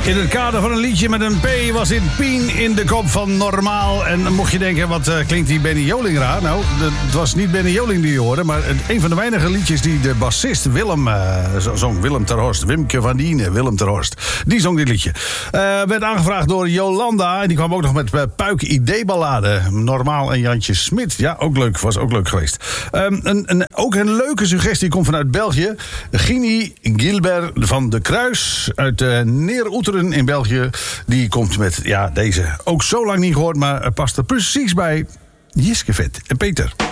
In het kader van een liedje met een P was dit Pien in de kop van Normaal. En mocht je denken, wat klinkt die Benny Joling raar? Nou, het was niet Benny Joling die je hoorde, maar een van de weinige liedjes die de bassist Willem zong. Willem ter Horst, Wimke van Dienen, Willem ter Horst. Die zong dit liedje. Werd aangevraagd door Jolanda en die kwam ook nog met Puik Ideeballade. Normaal en Jantje Smit. Ja, ook leuk, was ook leuk geweest. Ook een leuke suggestie komt vanuit België. Gini Gilbert van de Kruis uit Neer-Oeteren in België. Die komt met deze. Ook zo lang niet gehoord, maar past er precies bij. Jiske Vet en Peter.